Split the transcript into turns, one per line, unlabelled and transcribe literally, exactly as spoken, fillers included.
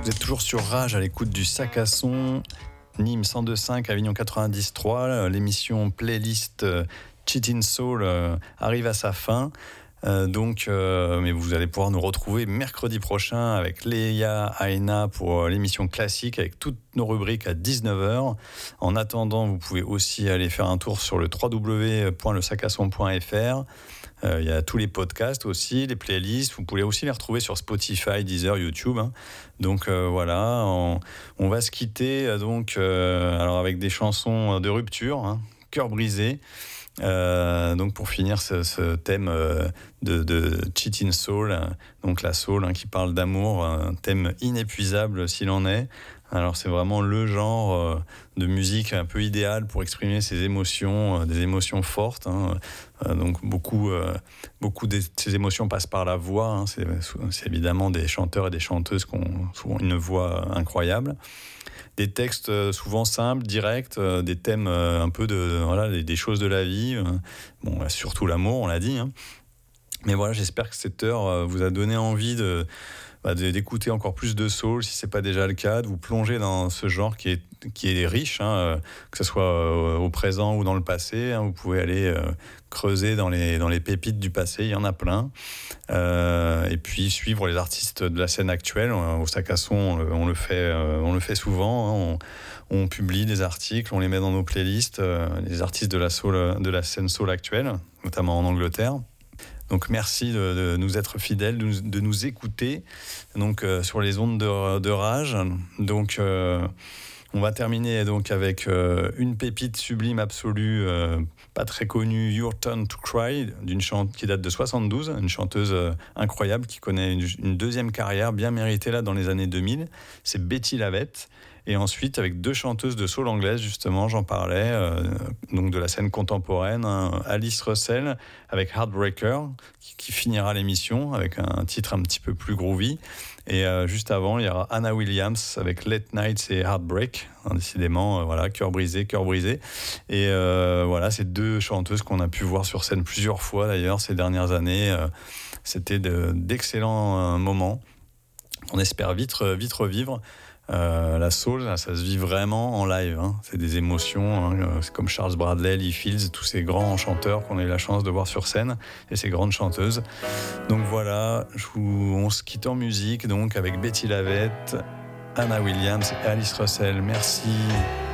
Vous êtes toujours sur Rage à l'écoute du Sac à Son, Nîmes cent deux virgule cinq, Avignon quatre-vingt-dix virgule trois. L'émission playlist euh, Cheatin' Soul euh, arrive à sa fin. Euh, donc, euh, mais vous allez pouvoir nous retrouver mercredi prochain avec Léa Aina pour euh, l'émission classique avec toutes nos rubriques à dix-neuf heures. En attendant, vous pouvez aussi aller faire un tour sur le w w w point le sac à son point f r. Euh, il y a tous les podcasts aussi, les playlists. Vous pouvez aussi les retrouver sur Spotify, Deezer, YouTube. Hein. Donc euh, voilà, on, on va se quitter euh, donc euh, alors avec des chansons de rupture, hein, Cœur brisé. Euh, donc pour finir ce, ce thème euh, de, de Cheatin' Soul, hein, donc la soul hein, qui parle d'amour, un thème inépuisable s'il en est. Alors c'est vraiment le genre euh, de musique un peu idéal pour exprimer ses émotions, euh, des émotions fortes. Hein. Euh, donc beaucoup, euh, beaucoup de ces émotions passent par la voix. Hein. C'est, c'est évidemment des chanteurs et des chanteuses qui ont souvent une voix incroyable. Des textes souvent simples, directs, euh, des thèmes euh, un peu de voilà des, des choses de la vie. Euh, bon, surtout l'amour, on l'a dit. Hein. Mais voilà, j'espère que cette heure euh, vous a donné envie de Bah, d'écouter encore plus de soul, si c'est pas déjà le cas, de vous plonger dans ce genre qui est, qui est riche, hein, que ce soit au présent ou dans le passé. Hein, vous pouvez aller euh, creuser dans les, dans les pépites du passé, il y en a plein. Euh, et puis suivre les artistes de la scène actuelle. Au Sac à Son, on le, on le, fait, euh, on le fait souvent. Hein, on, on publie des articles, on les met dans nos playlists, euh, les artistes de la, soul, de la scène soul actuelle, notamment en Angleterre. Donc merci de, de nous être fidèles, de nous, de nous écouter donc, euh, sur les ondes de, de Rage. Donc euh, on va terminer donc, avec euh, une pépite sublime absolue, euh, pas très connue, Your Turn to Cry, d'une chante qui date de soixante-douze, une chanteuse euh, incroyable qui connaît une, une deuxième carrière bien méritée là dans les années deux mille. C'est Betty Lavette. Et ensuite, avec deux chanteuses de soul anglaise, justement, j'en parlais, euh, donc de la scène contemporaine, hein, Alice Russell avec Heartbreaker, qui, qui finira l'émission avec un titre un petit peu plus groovy. Et euh, juste avant, il y aura Anna Williams avec Late Nights et Heartbreak. Hein, décidément, euh, voilà, cœur brisé, cœur brisé. Et euh, voilà, ces deux chanteuses qu'on a pu voir sur scène plusieurs fois d'ailleurs ces dernières années. Euh, c'était de, d'excellents euh, moments. On espère vite, vite revivre. Euh, la soul, ça se vit vraiment en live. Hein. C'est des émotions. Hein. C'est comme Charles Bradley, Lee Fields, tous ces grands chanteurs qu'on a eu la chance de voir sur scène et ces grandes chanteuses. Donc voilà, je vous, on se quitte en musique donc avec Betty Lavette, Anna Williams et Alice Russell. Merci.